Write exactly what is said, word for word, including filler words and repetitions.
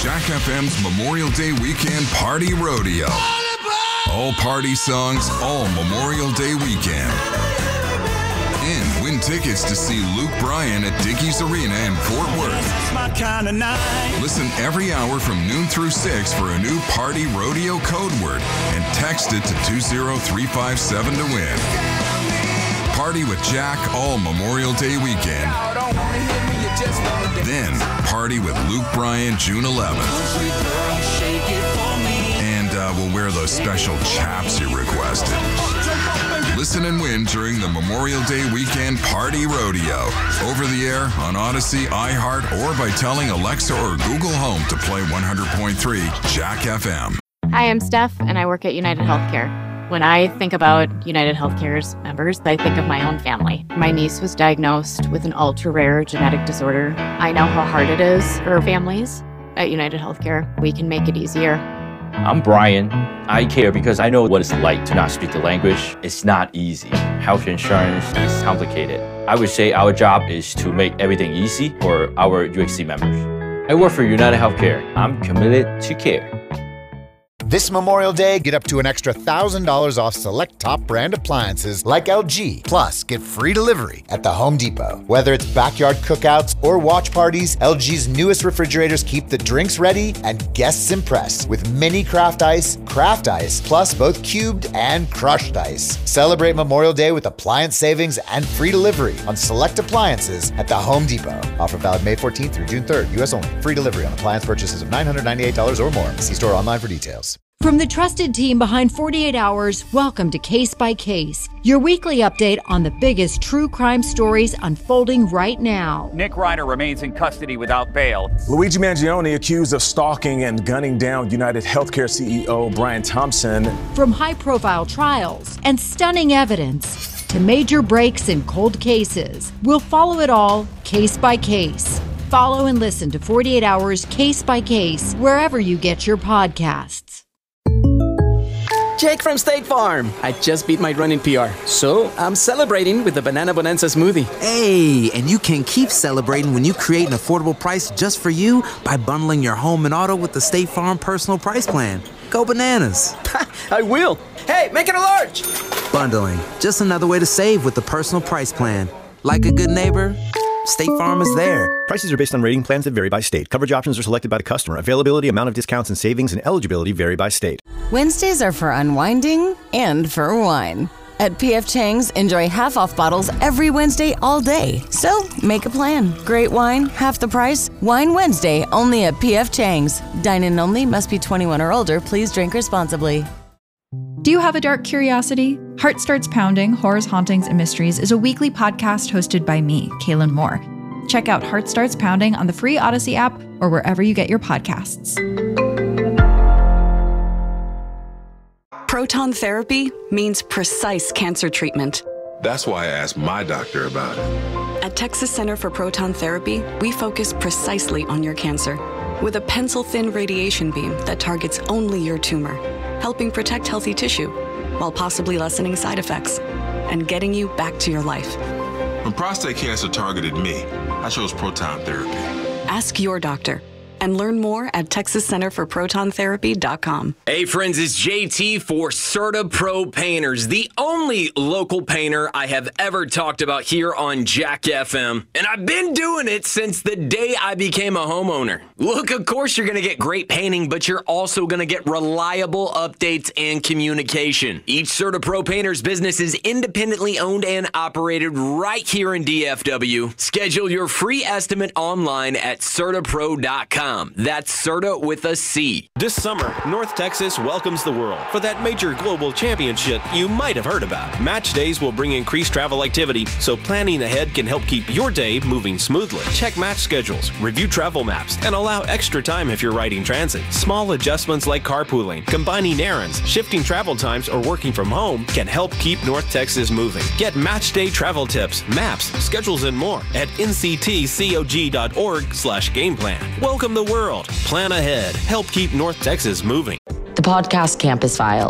Jack F M's Memorial Day Weekend Party Rodeo. All party songs, all Memorial Day weekend. And win tickets to see Luke Bryan at Dickies Arena in Fort Worth. My kind of night. Listen every hour from noon through six for a new Party Rodeo code word and text it to two zero three five seven to win. Party with Jack all Memorial Day weekend. Then party with Luke Bryan June eleventh. And uh, we'll wear those special chaps you requested. Listen and win during the Memorial Day Weekend Party Rodeo. Over the air, on Odyssey, iHeart, or by telling Alexa or Google Home to play one hundred point three Jack F M. Hi, I'm Steph, and I work at United Healthcare. When I think about United Healthcare's members, I think of my own family. My niece was diagnosed with an ultra-rare genetic disorder. I know how hard it is for families. At United Healthcare, we can make it easier. I'm Brian. I care because I know what it's like to not speak the language. It's not easy. Health insurance is complicated. I would say our job is to make everything easy for our U H C members. I work for United Healthcare. I'm committed to care. This Memorial Day, get up to an extra one thousand dollars off select top brand appliances like L G. Plus, get free delivery at the Home Depot. Whether it's backyard cookouts or watch parties, L G's newest refrigerators keep the drinks ready and guests impressed with mini craft ice, craft ice, plus both cubed and crushed ice. Celebrate Memorial Day with appliance savings and free delivery on select appliances at the Home Depot. Offer valid May fourteenth through June third, U S only. Free delivery on appliance purchases of nine hundred ninety-eight dollars or more. See store online for details. From the trusted team behind forty-eight hours, welcome to Case by Case, your weekly update on the biggest true crime stories unfolding right now. Nick Ryder remains in custody without bail. Luigi Mangione accused of stalking and gunning down United Healthcare C E O Brian Thompson. From high-profile trials and stunning evidence to major breaks in cold cases, we'll follow it all case by case. Follow and listen to forty-eight hours Case by Case wherever you get your podcasts. Jake from State Farm. I just beat my running P R, so I'm celebrating with the Banana Bonanza smoothie. Hey, and you can keep celebrating when you create an affordable price just for you by bundling your home and auto with the State Farm Personal Price Plan. Go bananas. I will. Hey, make it a large. Bundling, just another way to save with the Personal Price Plan. Like a good neighbor, State Farm is there. Prices are based on rating plans that vary by state. Coverage options are selected by the customer. Availability, amount of discounts and savings, and eligibility vary by state. Wednesdays are for unwinding and for wine. At P F Chang's, enjoy half-off bottles every Wednesday all day. So, make a plan. Great wine, half the price. Wine Wednesday, only at P F Chang's. Dine-in only, must be twenty-one or older. Please drink responsibly. Do you have a dark curiosity? Heart Starts Pounding, Horrors, Hauntings, and Mysteries is a weekly podcast hosted by me, Kaylin Moore. Check out Heart Starts Pounding on the free Odyssey app or wherever you get your podcasts. Proton therapy means precise cancer treatment. That's why I asked my doctor about it. At Texas Center for Proton Therapy, we focus precisely on your cancer with a pencil-thin radiation beam that targets only your tumor, helping protect healthy tissue while possibly lessening side effects and getting you back to your life. When prostate cancer targeted me, I chose proton therapy. Ask your doctor and learn more at texas center for proton therapy dot com. Hey friends, it's J T for CertaPro Painters, the only local painter I have ever talked about here on Jack F M. And I've been doing it since the day I became a homeowner. Look, of course you're going to get great painting, but you're also going to get reliable updates and communication. Each CertaPro Painters business is independently owned and operated right here in D F W. Schedule your free estimate online at certa pro dot com. That's Certa with a C. This summer, North Texas welcomes the world for that major global championship you might have heard about. Match days will bring increased travel activity, so planning ahead can help keep your day moving smoothly. Check match schedules, review travel maps, and allow extra time if you're riding transit. Small adjustments like carpooling, combining errands, shifting travel times, or working from home can help keep North Texas moving. Get match day travel tips, maps, schedules, and more at n c t cog dot org slash game plan. Welcome the world. Plan ahead. Help keep North Texas moving. The podcast Campus File